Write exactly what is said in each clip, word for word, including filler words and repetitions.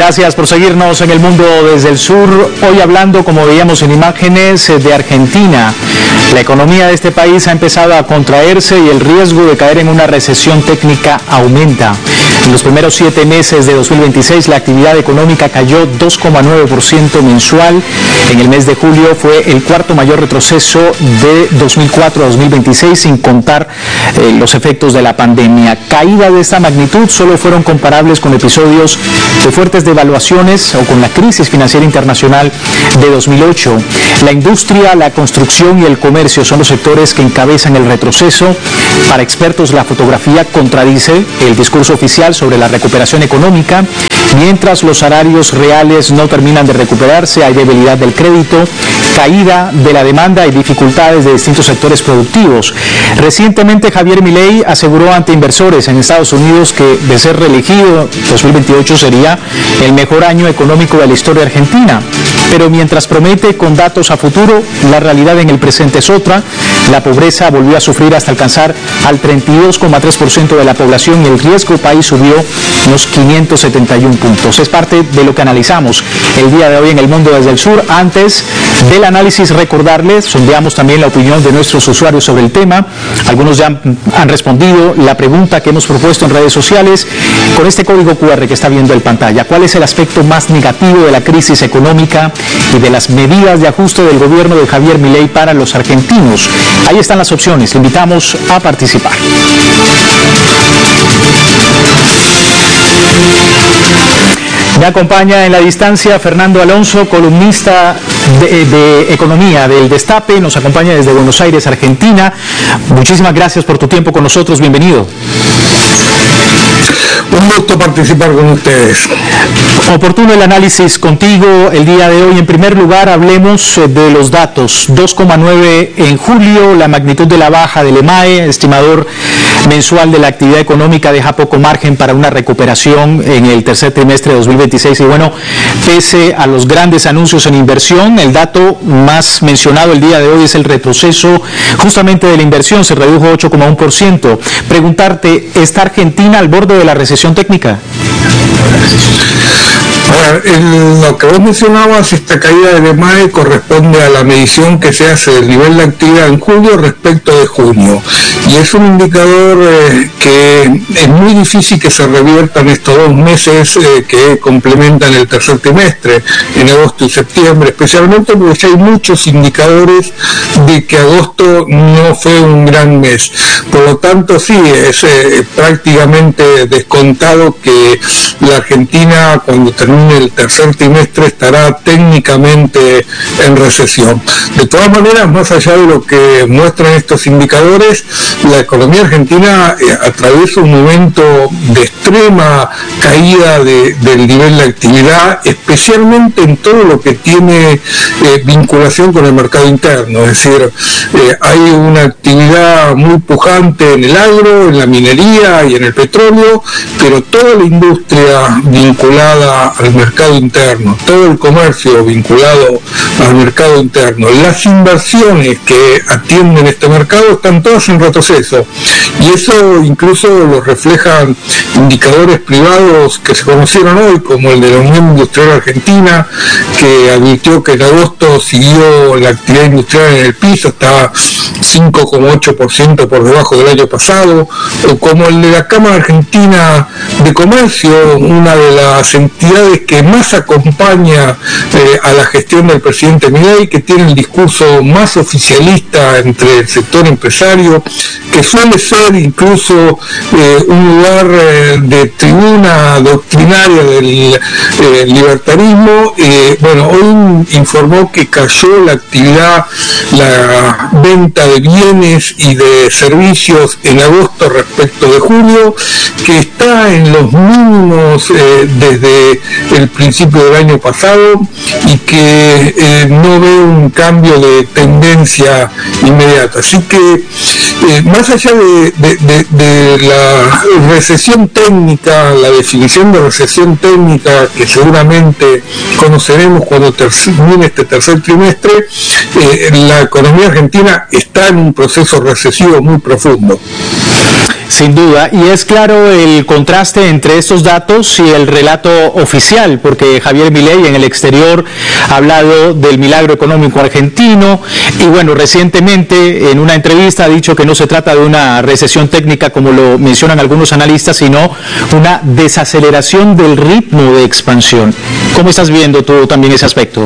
Gracias por seguirnos en El Mundo desde el Sur. Hoy hablando, como veíamos en imágenes, de Argentina. La economía de este país ha empezado a contraerse y el riesgo de caer en una recesión técnica aumenta. En los primeros siete meses de dos mil veintiséis, la actividad económica cayó dos coma nueve por ciento mensual. En el mes de julio fue el cuarto mayor retroceso de dos mil cuatro a dos mil veintiséis, sin contar eh, los efectos de la pandemia. Caída de esta magnitud solo fueron comparables con episodios de fuertes devaluaciones o con la crisis financiera internacional de dos mil ocho. La industria, la construcción y el comercio son los sectores que encabezan el retroceso. Para expertos, la fotografía contradice el discurso oficial sobre la recuperación económica. Mientras los salarios reales no terminan de recuperarse, hay debilidad del crédito, caída de la demanda y dificultades de distintos sectores productivos. Recientemente, Javier Milei aseguró ante inversores en Estados Unidos que, de ser reelegido, dos mil veintiocho sería el mejor año económico de la historia argentina. Pero mientras promete con datos a futuro, la realidad en el presente es otra. La pobreza volvió a sufrir hasta alcanzar al treinta y dos coma tres por ciento de la población y el riesgo país subió unos quinientos setenta y uno puntos. Es parte de lo que analizamos el día de hoy en El Mundo desde el Sur. Antes del análisis, recordarles, sondeamos también la opinión de nuestros usuarios sobre el tema. Algunos ya han, han respondido la pregunta que hemos propuesto en redes sociales con este código cu erre que está viendo en pantalla. ¿Cuál es el aspecto más negativo de la crisis económica y de las medidas de ajuste del gobierno de Javier Milei para los argentinos? Ahí están las opciones. Le invitamos a participar. Me acompaña en la distancia Fernando Alonso, columnista de, de Economía del Destape. Nos acompaña desde Buenos Aires, Argentina. Muchísimas gracias por tu tiempo con nosotros. Bienvenido. Un gusto participar con ustedes. Oportuno el análisis contigo el día de hoy. En primer lugar, hablemos de los datos. dos coma nueve en julio, la magnitud de la baja del EMAE, estimador mensual de la actividad económica, deja poco margen para una recuperación en el tercer trimestre de dos mil veintiséis. Y bueno, pese a los grandes anuncios en inversión, el dato más mencionado el día de hoy es el retroceso justamente de la inversión. Se redujo ocho coma uno por ciento. Preguntarte, ¿está Argentina al borde de la recesión técnica? A ver, el, lo que vos mencionabas, esta caída del EMAE corresponde a la medición que se hace del nivel de actividad en julio respecto de junio, y es un indicador eh, que es muy difícil que se revierta en estos dos meses eh, que complementan el tercer trimestre, en agosto y septiembre, especialmente porque ya hay muchos indicadores de que agosto no fue un gran mes. Por lo tanto, sí, es eh, prácticamente descontado que la Argentina, cuando termine el tercer trimestre, estará técnicamente en recesión. De todas maneras, más allá de lo que muestran estos indicadores, la economía argentina eh, atraviesa un momento de extrema caída de, del nivel de actividad, especialmente en todo lo que tiene eh, vinculación con el mercado interno. Es decir, eh, hay una actividad muy pujante en el agro, en la minería y en el petróleo, pero toda la industria vinculada al mercado interno, todo el comercio vinculado al mercado interno, las inversiones que atienden este mercado están todas en retroceso, y eso incluso lo reflejan indicadores privados que se conocieron hoy, como el de la Unión Industrial Argentina, que advirtió que en agosto siguió la actividad industrial en el piso, estaba cinco coma ocho por ciento por debajo del año pasado, o como el de la Cámara Argentina de Comercio, una de las entidades que más acompaña eh, a la gestión del presidente Milei, que tiene el discurso más oficialista entre el sector empresario, que suele ser incluso eh, un lugar eh, de tribuna doctrinaria del eh, libertarismo. Eh, bueno, hoy informó que cayó la actividad, la venta de bienes y de servicios en agosto respecto de julio, que está en los mínimos eh, desde el principio del año pasado, y que eh, no ve un cambio de tendencia inmediata. Así que eh, más allá de, de, de, de la recesión técnica, la definición de recesión técnica que seguramente conoceremos cuando termine este tercer trimestre, eh, la economía argentina está en un proceso recesivo muy profundo. Sin duda, y es claro el contraste entre estos datos y el relato oficial, porque Javier Milei en el exterior ha hablado del milagro económico argentino y bueno, recientemente en una entrevista ha dicho que no se trata de una recesión técnica como lo mencionan algunos analistas, sino una desaceleración del ritmo de expansión. ¿Cómo estás viendo tú también ese aspecto?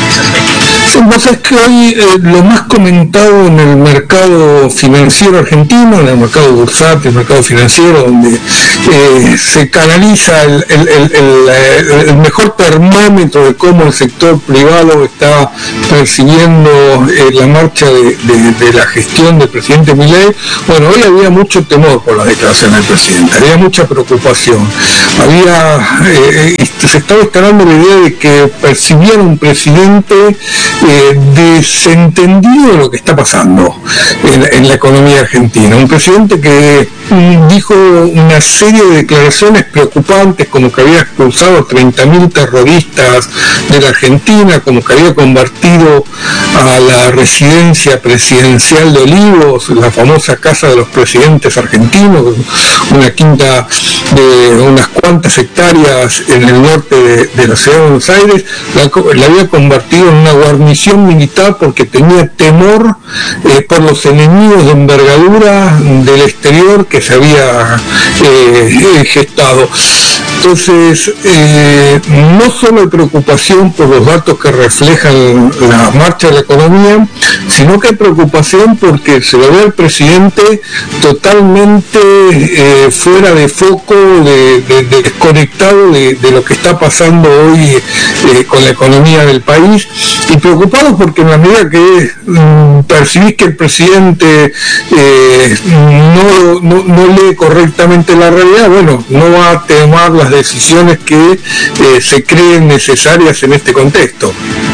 Sí, vos sabés que hoy eh, lo más comentado en el mercado financiero argentino, en el mercado bursátil, el mercado financiero, donde eh, se canaliza el, el, el, el, el mejor termómetro de cómo el sector privado está percibiendo eh, la marcha de, de, de la gestión del presidente Milei. Bueno, hoy había mucho temor por las declaraciones del presidente, había mucha preocupación, había eh, se estaba instalando la idea de que percibieron un presidente Eh, desentendido de lo que está pasando en, en la economía argentina. Un presidente que mm, dijo una serie de declaraciones preocupantes, como que había expulsado treinta mil terroristas de la Argentina, como que había convertido a la residencia presidencial de Olivos, la famosa casa de los presidentes argentinos, una quinta de unas cuantas hectáreas en el norte de, de la ciudad de Buenos Aires, la, la había convertido en una guarnición militar porque tenía temor eh, por los enemigos de envergadura del exterior que se había eh, gestado. Entonces, eh, no solo hay preocupación por los datos que reflejan la marcha de la economía, sino que hay preocupación porque se lo ve al presidente totalmente eh, fuera de foco, de, de, de desconectado de, de lo que está pasando hoy eh, con la economía del país, y preocupado porque en la medida que mm, percibís que el presidente eh, no, no, no lee correctamente la realidad, bueno, no va a tomar las decisiones que eh, se creen necesarias en este contexto.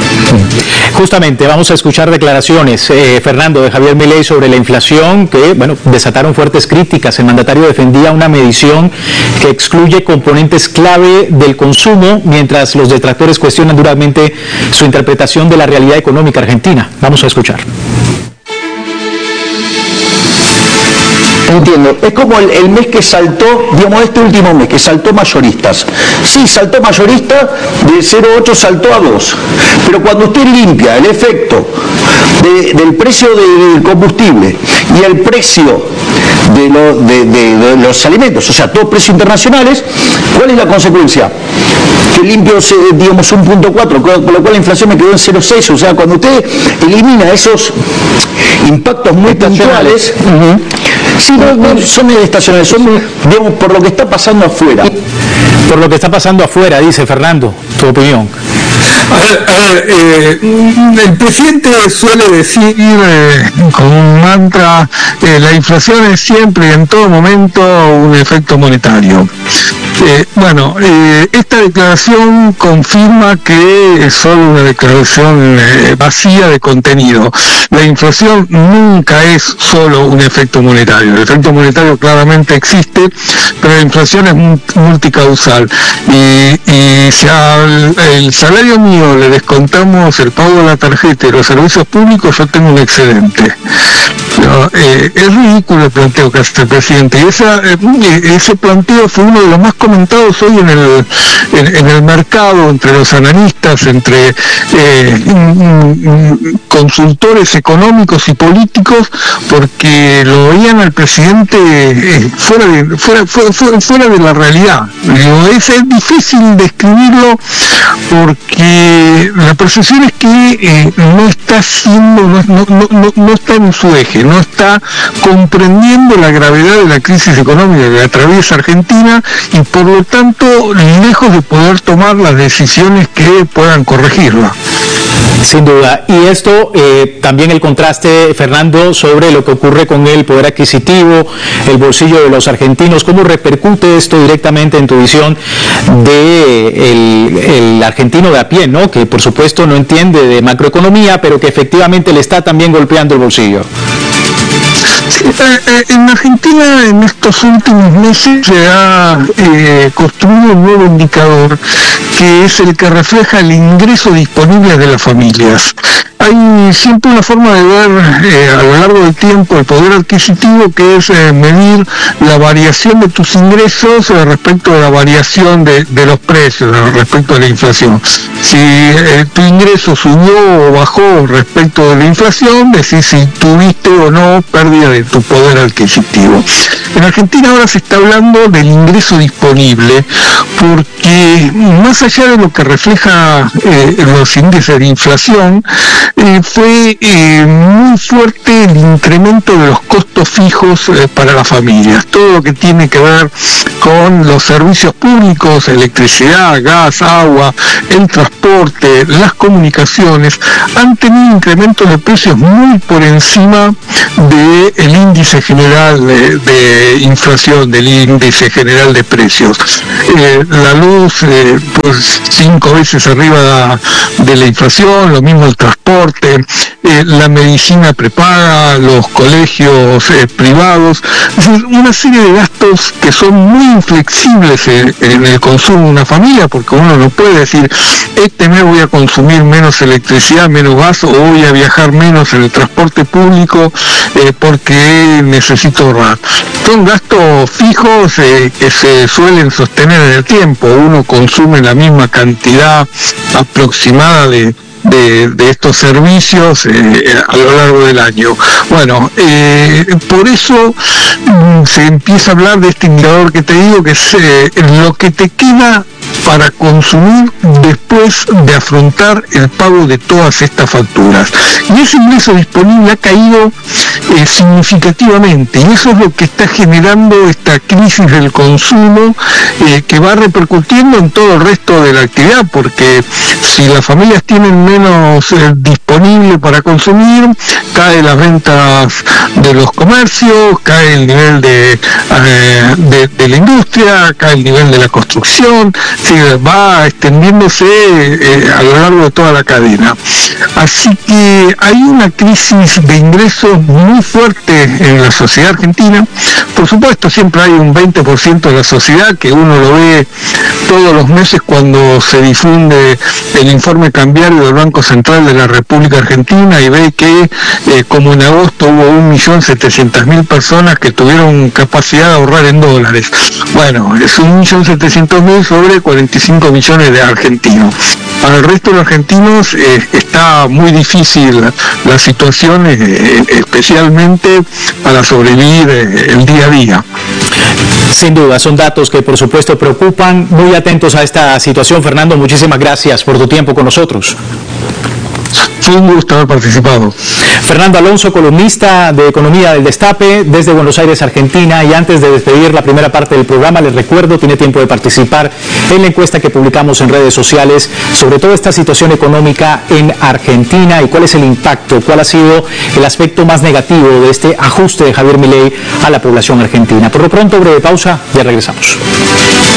Justamente vamos a escuchar declaraciones, eh, Fernando, de Javier Milei sobre la inflación que, bueno, desataron fuertes críticas. El mandatario defendía una medición que excluye componentes clave del consumo, mientras los detractores cuestionan duramente su interpretación de la realidad económica argentina. Vamos a escuchar. Entiendo, es como el, el mes que saltó, digamos este último mes, que saltó mayoristas. Sí, saltó mayorista, de cero coma ocho saltó a dos. Pero cuando usted limpia el efecto de, del precio del combustible y el precio de, lo, de, de, de los alimentos, o sea, todos precios internacionales, ¿cuál es la consecuencia? Que limpio, digamos, un punto cuatro, con lo cual la inflación me quedó en cero coma seis. O sea, cuando usted elimina esos impactos muy puntuales, uh-huh. Sí, no, no son estacionales, son, digamos, por lo que está pasando afuera. Por lo que está pasando afuera, dice Fernando, tu opinión. A ver, a ver eh, el presidente suele decir eh, como un mantra, eh, la inflación es siempre y en todo momento un efecto monetario. Eh, bueno, eh, esta declaración confirma que es solo una declaración eh, vacía de contenido. La inflación nunca es solo un efecto monetario. El efecto monetario claramente existe, pero la inflación es multicausal. Y, y si al el salario mío le descontamos el pago de la tarjeta y los servicios públicos, yo tengo un excedente. No, eh, es ridículo el planteo que hace el presidente, y esa, eh, ese planteo fue uno de los más comentados hoy en el, en, en el mercado, entre los analistas, entre eh, consultores económicos y políticos, porque lo veían al presidente eh, fuera, de, fuera, fuera, fuera de la realidad. Digo, es, es difícil describirlo porque la percepción es que eh, no está siendo, no, no, no, no está en su eje, no está comprendiendo la gravedad de la crisis económica que atraviesa Argentina y por lo tanto lejos de poder tomar las decisiones que puedan corregirla. Sin duda. Y esto eh, también el contraste, Fernando, sobre lo que ocurre con el poder adquisitivo, el bolsillo de los argentinos. ¿Cómo repercute esto directamente en tu visión de el, el argentino de a pie, ¿no? Que por supuesto no entiende de macroeconomía, pero que efectivamente le está también golpeando el bolsillo? Sí, eh, en Argentina en estos últimos meses se ha eh, construido un nuevo indicador que es el que refleja el ingreso disponible de las familias. hay siempre una forma de ver eh, a lo largo del tiempo el poder adquisitivo, que es eh, medir la variación de tus ingresos eh, respecto de la variación de, de los precios, eh, respecto de la inflación. Si eh, tu ingreso subió o bajó respecto de la inflación, decís si tuviste o no pérdida de tu poder adquisitivo. En Argentina ahora se está hablando del ingreso disponible, porque más allá de lo que refleja eh, los índices de inflación, eh, fue eh, muy fuerte el incremento de los costos fijos eh, para las familias. Todo lo que tiene que ver con los servicios públicos, electricidad, gas, agua, el transporte, las comunicaciones, han tenido incrementos de precios muy por encima del índice general de, de inflación, del índice general de precios. Eh, la luz, eh, pues cinco veces arriba de la inflación, lo mismo el transporte, eh, la medicina prepaga, los colegios eh, privados, es decir, una serie de gastos que son muy inflexibles en, en el consumo de una familia, porque uno no puede decir, este mes voy a consumir menos electricidad, menos gas, o voy a viajar menos en el transporte público eh, porque necesito ahorrar. Son gastos fijos eh, que se suelen sostener en el tiempo. Uno consume la misma cantidad aproximada de De, de estos servicios eh, a lo largo del año. Bueno, eh, por eso mm, se empieza a hablar de este indicador que te digo, que es eh, lo que te queda para consumir después de afrontar el pago de todas estas facturas. Y ese ingreso disponible ha caído eh, significativamente, y eso es lo que está generando esta crisis del consumo eh, que va repercutiendo en todo el resto de la actividad, porque si las familias tienen menos eh, disponible para consumir, caen las ventas de los comercios, cae el nivel de, eh, de, de la industria, cae el nivel de la construcción, sí, va extendiéndose eh, a lo largo de toda la cadena. Así que hay una crisis de ingresos muy fuerte en la sociedad argentina. Por supuesto, siempre hay un veinte por ciento de la sociedad que uno lo ve todos los meses cuando se difunde el informe cambiario del Banco Central de la República Argentina, y ve que eh, como en agosto hubo un millón setecientas mil personas que tuvieron capacidad de ahorrar en dólares. Bueno, es un millón setecientos mil sobre cuarenta y cinco millones de argentinos. Para el resto de los argentinos eh, está muy difícil la, la situación, eh, especialmente para sobrevivir eh, el día a día. Sin duda, son datos que por supuesto preocupan. Muy atentos a esta situación. Fernando, muchísimas gracias por tu tiempo con nosotros. Fue un gusto haber participado. Fernando Alonso, columnista de Economía del Destape, desde Buenos Aires, Argentina. Y antes de despedir la primera parte del programa, les recuerdo, tiene tiempo de participar en la encuesta que publicamos en redes sociales sobre toda esta situación económica en Argentina y cuál es el impacto, cuál ha sido el aspecto más negativo de este ajuste de Javier Milei a la población argentina. Por lo pronto, breve pausa, ya regresamos.